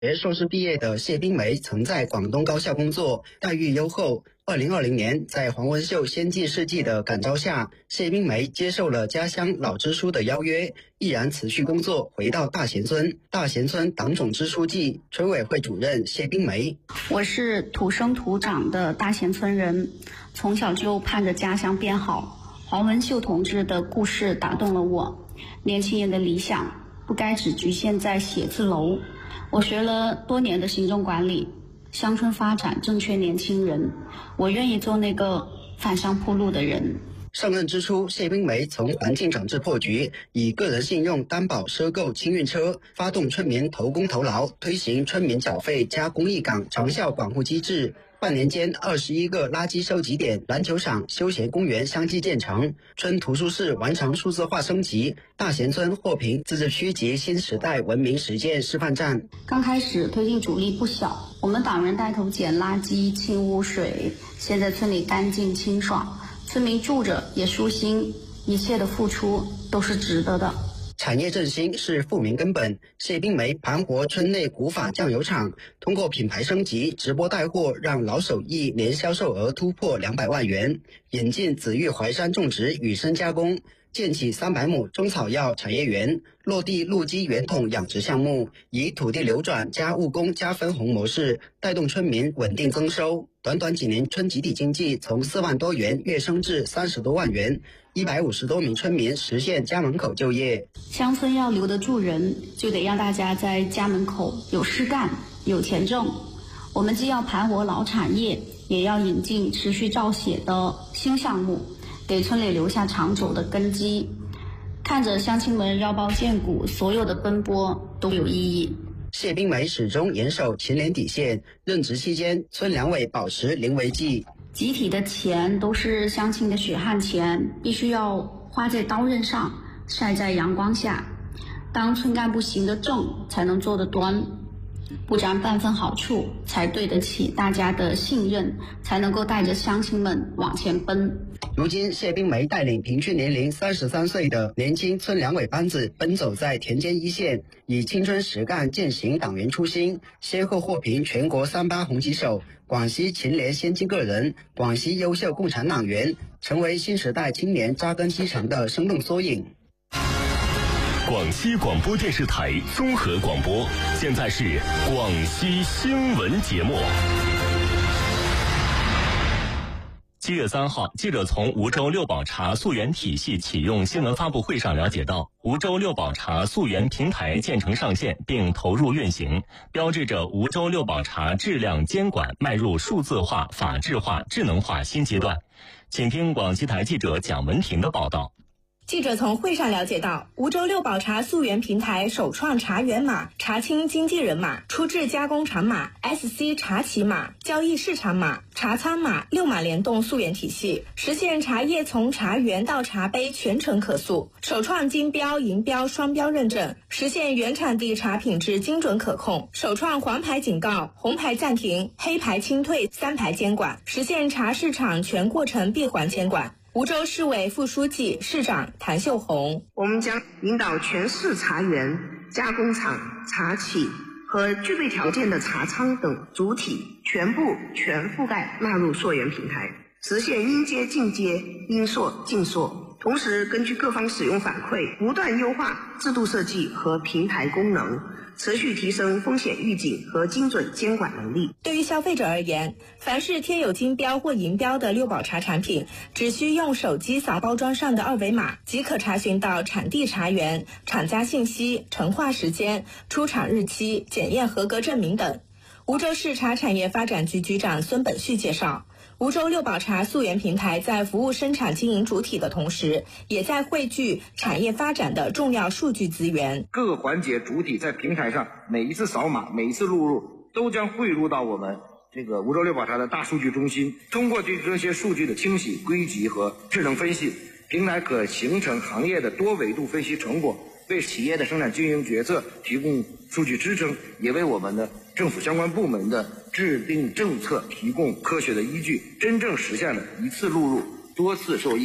学硕士毕业的谢冰梅曾在广东高校工作，待遇优厚。2020年，在黄文秀先进事迹的感召下，谢冰梅接受了家乡老支书的邀约，毅然辞去工作，回到大贤村。大贤村党总支书记、村委会主任谢冰梅： 我是土生土长的大贤村人，从小就盼着家乡变好。黄文秀同志的故事打动了我，年轻人的理想不该只局限在写字楼。我学了多年的行政管理，乡村发展正缺年轻人，我愿意做那个返乡铺路的人。 上任之初，谢冰梅从环境整治破局，以个人信用担保赊购清运车，发动村民投工投劳，推行村民缴费加公益岗长效管护机制。半年间，21个垃圾收集点、篮球场、休闲公园相继建成，村图书室完成数字化升级，大贤村获评自治区级新时代文明实践示范站。 刚开始推进阻力不小，我们党人带头捡垃圾、清污水，现在村里干净清爽，村民住着也舒心，一切的付出都是值得的。 产业振兴是富民根本。谢冰梅盘活村内古法酱油厂，通过品牌升级、直播带货，让老手艺年销售额突破200万元。引进紫玉淮山种植与深加工，建起300亩中草药产业园，落地陆基圆筒养殖项目，以土地流转加务工加分红模式，带动村民稳定增收。短短几年，村集体经济从4万多元跃升至30多万元，150多名村民实现家门口就业。 乡村要留得住人，就得让大家在家门口有事干、有钱挣。我们既要盘活老产业，也要引进持续造血的新项目，给村里留下长久的根基。看着乡亲们腰包见骨，所有的奔波都有意义。 谢冰梅始终严守勤廉底线，任职期间，村两委保持零违纪。 集体的钱都是乡亲的血汗钱，必须要花在刀刃上，晒在阳光下。当村干部行得正，才能做得端，不沾半分好处，才对得起大家的信任，才能够带着乡亲们往前奔。 如今，谢冰梅带领平均年龄33岁的年轻村两委班子奔走在田间一线，以青春实干践行党员初心，先后获评全国38红旗手、广西勤廉先进个人、广西优秀共产党员，成为新时代青年扎根基层的生动缩影。 广西广播电视台综合广播，现在是广西新闻节目。7月3号，记者从梧州六宝茶溯源体系启用新闻发布会上了解到，梧州六宝茶溯源平台建成上线并投入运行，标志着梧州六宝茶质量监管迈入数字化、法治化、智能化新阶段。请听广西台记者蒋文婷的报道。 记者从会上了解到，梧州六宝茶溯源平台首创茶源码、茶青经纪人码、出制加工厂码、SC 茶企码、交易市场码、茶仓码6码联动溯源体系，实现茶叶从茶园到茶杯全程可溯，首创金标、银标双标认证，实现原产地茶品质精准可控，首创黄牌警告、红牌暂停、黑牌清退3牌监管，实现茶市场全过程闭环监管。梧州市委副书记、市长谭秀红： 我们将引导全市茶园、加工厂、茶企和具备条件的茶仓等主体全覆盖纳入溯源平台，实现应接尽接、应溯尽溯。同时，根据各方使用反馈，不断优化制度设计和平台功能，持续提升风险预警和精准监管能力。 对于消费者而言，凡是贴有金标或银标的六宝茶产品，只需用手机扫包装上的2维码，即可查询到产地茶园、厂家信息、成化时间、出厂日期、检验合格证明等。梧州市茶产业发展局局长孙本旭介绍，梧州六宝茶溯源平台在服务生产经营主体的同时，也在汇聚产业发展的重要数据资源。 各个环节主体在平台上每一次扫码、每一次录入，都将汇入到我们这个梧州六宝茶的大数据中心。通过这些数据的清洗、归集和智能分析，平台可形成行业的多维度分析成果，为企业的生产经营决策提供数据支撑，也为我们的政府相关部门的制定政策提供科学的依据，真正实现了一次录入多次受益。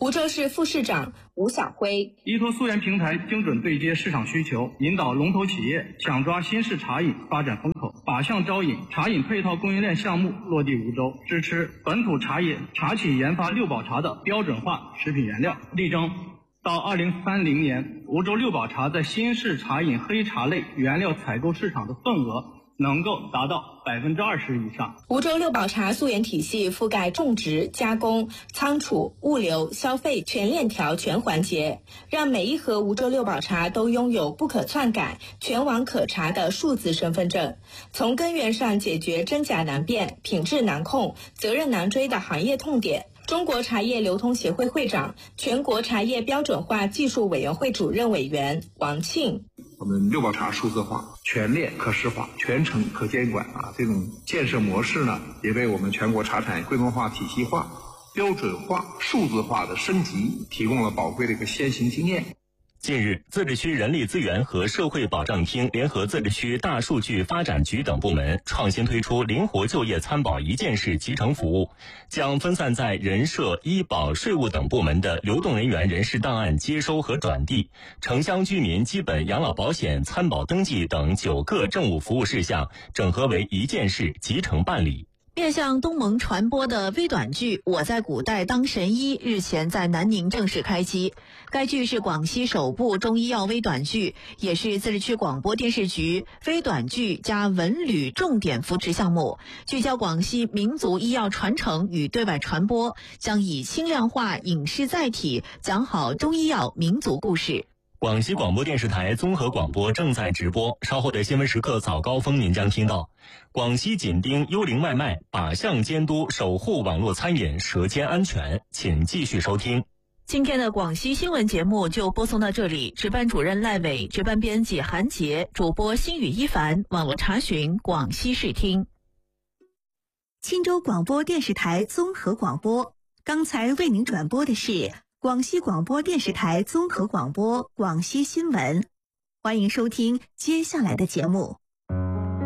梧州市副市长吴晓辉。 依托溯源平台，精准对接市场需求，引导龙头企业抢抓新式茶饮发展风口，靶向招引茶饮配套供应链项目落地梧州，支持本土茶饮茶企研发六宝茶的标准化食品原料，力争到2030年，梧州六宝茶在新式茶饮黑茶类原料采购市场的份额能够达到20%以上。 梧州六宝茶溯源体系覆盖种植、加工、仓储、物流、消费全链条全环节，让每一盒梧州六宝茶都拥有不可篡改、全网可查的数字身份证，从根源上解决真假难辨、品质难控、责任难追的行业痛点。中国茶叶流通协会会长、全国茶叶标准化技术委员会主任委员王庆。 我们六宝茶数字化、全链可视化、全程可监管这种建设模式呢，也为我们全国茶产业规模化、体系化、标准化、数字化的升级提供了宝贵的一个先行经验。 近日，自治区人力资源和社会保障厅联合自治区大数据发展局等部门，创新推出灵活就业参保一件式集成服务，将分散在人社、医保、税务等部门的流动人员人事档案接收和转递、城乡居民基本养老保险参保登记等9个政务服务事项，整合为一件式集成办理。 面向东盟传播的微短剧《我在古代当神医》日前在南宁正式开机。该剧是广西首部中医药微短剧，也是自治区广播电视局微短剧加文旅重点扶持项目，聚焦广西民族医药传承与对外传播，将以轻量化影视载体讲好中医药民族故事。 广西广播电视台综合广播正在直播，稍后的新闻时刻早高峰您将听到。广西紧盯幽灵外卖，靶向监督守护网络餐饮舌尖安全，请继续收听。 今天的广西新闻节目就播送到这里，值班主任赖伟，值班编辑韩杰，主播新宇一凡，网络查询广西视听。 钦州广播电视台综合广播，刚才为您转播的是广西广播电视台综合广播广西新闻，欢迎收听接下来的节目。